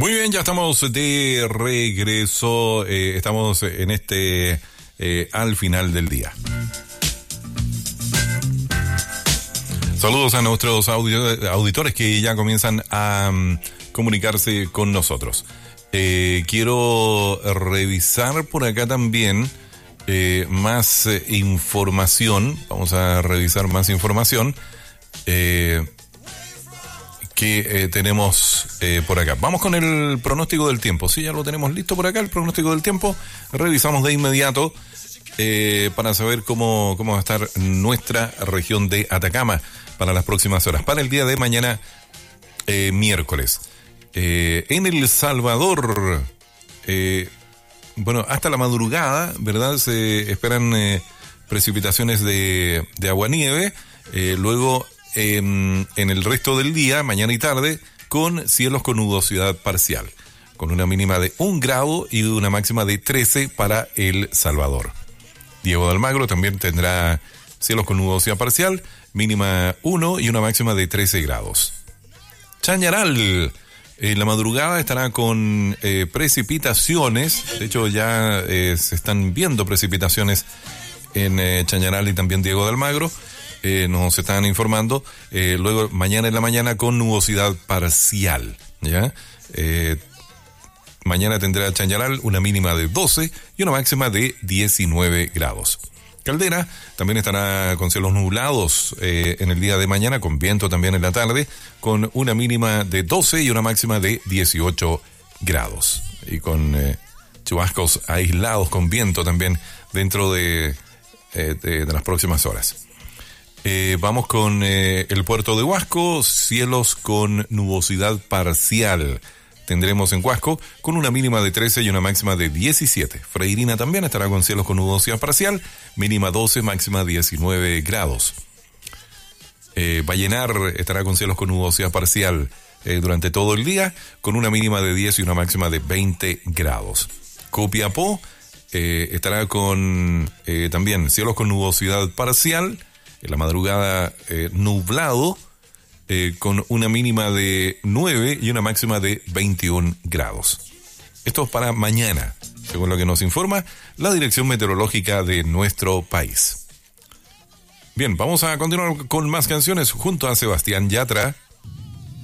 Muy bien, ya estamos de regreso. Estamos en al final del día. Saludos a nuestros auditores que ya comienzan a comunicarse con nosotros. Quiero revisar por acá también más información. Vamos a revisar más información que tenemos por acá. Vamos con el pronóstico del tiempo. Sí, ya lo tenemos listo por acá, el pronóstico del tiempo. Revisamos de inmediato para saber cómo va a estar nuestra región de Atacama para las próximas horas. Para el día de mañana, miércoles. En El Salvador, hasta la madrugada, ¿verdad? Se esperan precipitaciones de aguanieve. Luego, en el resto del día, mañana y tarde, con cielos con nubosidad parcial, con una mínima de 1 grado y una máxima de 13 para El Salvador. Diego de Almagro también tendrá cielos con nubosidad parcial, mínima 1 y una máxima de 13 grados. Chañaral, en la madrugada estará con precipitaciones. De hecho, ya se están viendo precipitaciones en Chañaral y también Diego de Almagro. Nos están informando. Luego, mañana en la mañana con nubosidad parcial, ¿ya? Mañana tendrá Chañaral una mínima de 12 y una máxima de 19 grados. Caldera también estará con cielos nublados en el día de mañana, con viento también en la tarde, con una mínima de 12 y una máxima de 18 grados. Y con chubascos aislados con viento también dentro de las próximas horas. Vamos con el puerto de Huasco, cielos con nubosidad parcial. Tendremos en Huasco con una mínima de 13 y una máxima de 17. Freirina también estará con cielos con nubosidad parcial, mínima 12, máxima 19 grados. Vallenar estará con cielos con nubosidad parcial durante todo el día, con una mínima de 10 y una máxima de 20 grados. Copiapó estará con también cielos con nubosidad parcial, en la madrugada nublado, con una mínima de 9 y una máxima de 21 grados. Esto es para mañana, según lo que nos informa la Dirección Meteorológica de nuestro país. Bien, vamos a continuar con más canciones junto a Sebastián Yatra.